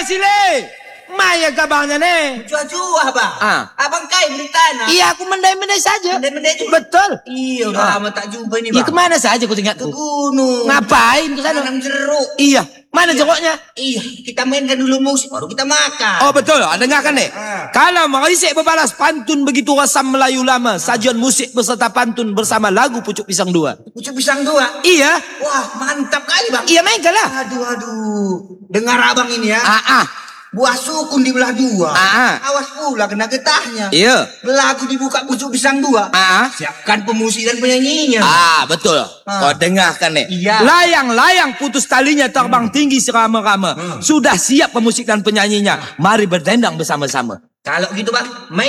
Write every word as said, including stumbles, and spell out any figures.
sile. Maya kabarnya nih. Cuah-cuah bang. Ah. Abang kai beli tanah. Iya, aku mendai-mendai saja. Mendai-mendai juga. Betul. Iya, udah Ah. lama tak jumpa ini Iya, bang. kemana saja ku Ke tengokku? gunung. Ngapain ke sana? Tanam jeruk. Iya, mana Iya. jeruknya? Iya, kita mainkan dulu musik baru kita makan. Oh betul, dengarkan nih. Ah. Kalau merisik berbalas pantun begitu rasam Melayu lama, sajian musik beserta pantun bersama lagu Pucuk Pisang Dua. Pucuk pisang dua. Iya, Wah, mantap kali bang. iya mainkan lah. Aduh, aduh. Dengar abang ini ya. Ah, ah, Buah sukun dibelah dua. Ah, ah. Awas pula kena getahnya. iya. Lagu dibuka pucuk pisang dua. Ah, ah. Siapkan pemusik dan penyanyinya. Ah, betul. Ah. Kau dengarkan nih. Iya. Layang-layang putus talinya terbang tinggi serama-rama. Hmm. Sudah siap pemusik dan penyanyinya. Mari berdendang bersama-sama. Kalau gitu bang, main